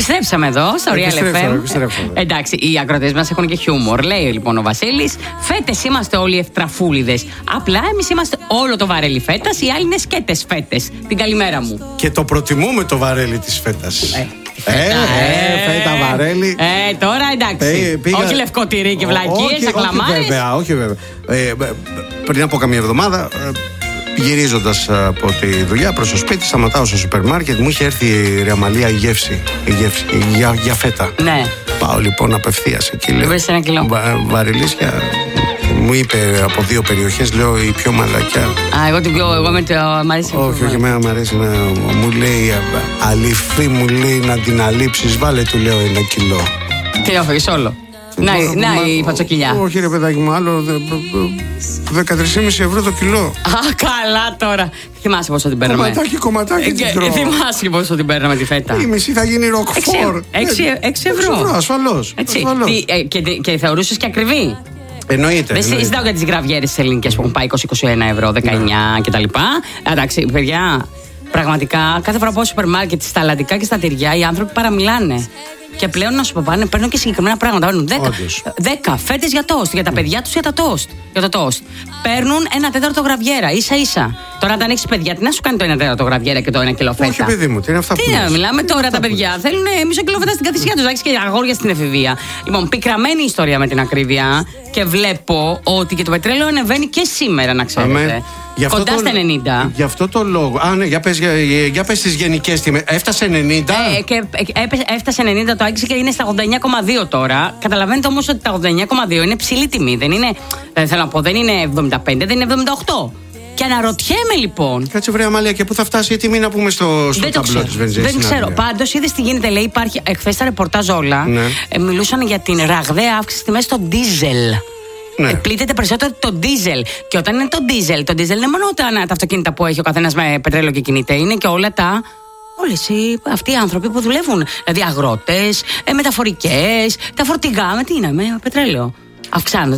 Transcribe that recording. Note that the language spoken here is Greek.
Επιστρέψαμε εδώ στο Real FM. Εντάξει, οι ακροατές μας έχουν και χιούμορ. Λέει λοιπόν ο Βασίλης, φέτες είμαστε όλοι ευτραφούλιδες. Απλά εμείς είμαστε όλο το βαρέλι φέτας, οι άλλοι είναι σκέτες φέτες. Την καλημέρα μου. Και το προτιμούμε το βαρέλι της φέτας. Φέτα, βαρέλι. Τώρα εντάξει. Όχι λευκό τυρί και βλακίες, ακλαμάρες. Όχι βέβαια. Πριν από καμία εβδομάδα, γυρίζοντας από τη δουλειά προς το σπίτι, σταματάω στο σούπερ μάρκετ. Μου είχε έρθει η Ρεαμαλία η γεύση για φέτα. Ναι. Πάω λοιπόν απευθείας εκεί. Λέω, ένα κιλό. Βαρελίσια. Μου είπε από 2 περιοχές, λέω η πιο μαλακιά. Εγώ με το μ' αρέσει. Όχι, εμένα μ' αρέσει να μου λέει αλήφη, μου λέει να την αλείψεις. Βάλε, του λέω 1 κιλό. Τι έφαγες όλο? Να η φατσοκυλιά. Όχι ρε παιδάκι μου, άλλο 13,5 ευρώ το κιλό. Α, καλά τώρα. Θυμάσαι πόσο την παίρναμε? Κομματάκι την τρώω. Θυμάσαι πόσο την παίρναμε τη φέτα? Η μισή θα γίνει ροκφόρ. 6 ευρώ. Ασφαλώς. Και θεωρούσες και ακριβή? Εννοείται. Δεν συζητάω για τις γραβιέρες τις ελληνικές που έχουν πάει 20-21 ευρώ, 19 κτλ. Εντάξει, παιδιά, πραγματικά κάθε φορά πάω στο σούπερ μάρκετ, στα αλλαντικά και στα τυριά, οι άνθρωποι παραμιλάνε. Και πλέον να σου πω πάνε, παίρνουν και συγκεκριμένα πράγματα. Παίρνουν 10 φέτες για τόστ, για τα παιδιά τους για το τόστ. Παίρνουν 1/4 γραβιέρα, ίσα-ίσα. Τώρα, αν έχεις παιδιά, τι να σου κάνει το 1/4 γραβιέρα και το 1 κιλό φέτα? Όχι, παιδί μου, τι είναι αυτά που λες? Μιλάμε τώρα τα παιδιά. Θέλουν μισό κιλό φέτα στην καθησιά τους, έχεις και αγόρια στην εφηβεία. Λοιπόν, πικραμένη ιστορία με την ακρίβεια. Και βλέπω ότι και το πετρέλαιο ανεβαίνει και σήμερα, να ξέρετε. Κοντά στα 90. Γι' αυτό το λόγο. Α, ναι, για πες τις γενικές τιμές. Έφτασε 90. Έφτασε 90, το άγγιξε και είναι στα 89,2 τώρα. Καταλαβαίνετε όμως ότι τα 89,2 είναι ψηλή τιμή. Δεν θέλω να πω, δεν είναι 75, δεν είναι 78. Και αναρωτιέμαι λοιπόν. Κάτσε βρε Αμάλια, και πού θα φτάσει η τιμή να πούμε στο ταμπλό της βενζίνης? Δεν ξέρω. Πάντως είδες τι γίνεται, λέει, υπάρχει. Εχθές τα ρεπορτάζ όλα μιλούσαν για την ραγδαία αύξηση τιμές στο ντίζελ. Ναι. Πλήττεται περισσότερο το ντίζελ. Και όταν είναι το ντίζελ δεν είναι μόνο τα αυτοκίνητα που έχει ο καθένας με πετρέλαιο και κινείται. Είναι και όλα αυτοί οι άνθρωποι που δουλεύουν. Δηλαδή αγρότες, μεταφορικές, τα φορτηγά. Με τι είναι, με πετρέλαιο. Αυξάνονται